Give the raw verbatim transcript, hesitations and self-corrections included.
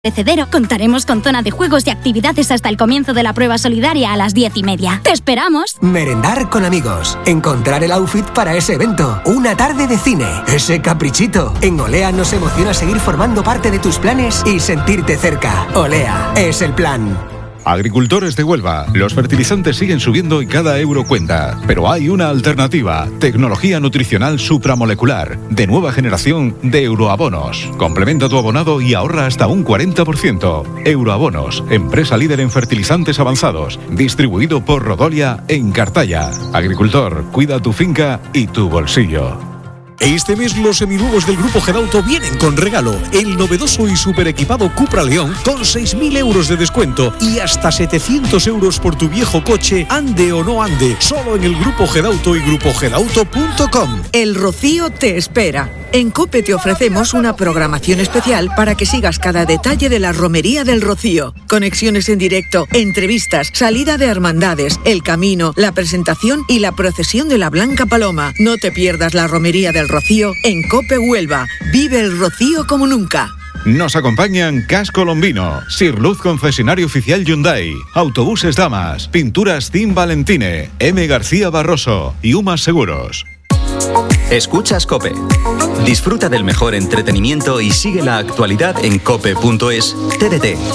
Cedero, contaremos con zona de juegos y actividades hasta el comienzo de la prueba solidaria a las diez y media. ¡Te esperamos! Merendar con amigos, encontrar el outfit para ese evento, una tarde de cine, ese caprichito. En Olea nos emociona seguir formando parte de tus planes y sentirte cerca. Olea es el plan. Agricultores de Huelva, los fertilizantes siguen subiendo y cada euro cuenta. Pero hay una alternativa, tecnología nutricional supramolecular, de nueva generación de Euroabonos. Complementa tu abonado y ahorra hasta un cuarenta por ciento. Euroabonos, empresa líder en fertilizantes avanzados, distribuido por Rodolia en Cartaya. Agricultor, cuida tu finca y tu bolsillo. Este mes los seminuevos del Grupo Gedauto vienen con regalo. El novedoso y super equipado Cupra León con seis mil euros de descuento y hasta setecientos euros por tu viejo coche, ande o no ande. Solo en el Grupo Gedauto y grupo gedauto punto com. El Rocío te espera. En COPE te ofrecemos una programación especial para que sigas cada detalle de la Romería del Rocío. Conexiones en directo, entrevistas, salida de hermandades, el camino, la presentación y la procesión de la Blanca Paloma. No te pierdas la Romería del Rocío en COPE Huelva. Vive el Rocío como nunca. Nos acompañan Casco Lombino, Sirluz concesionario oficial Hyundai, Autobuses Damas, Pinturas Team Valentine, M. García Barroso y Umas Seguros. Escuchas COPE. Disfruta del mejor entretenimiento y sigue la actualidad en cope punto es. T D T.